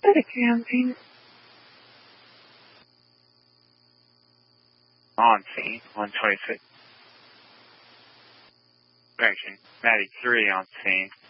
33 on scene. On scene, 126. Correction, Maddie 3 on scene.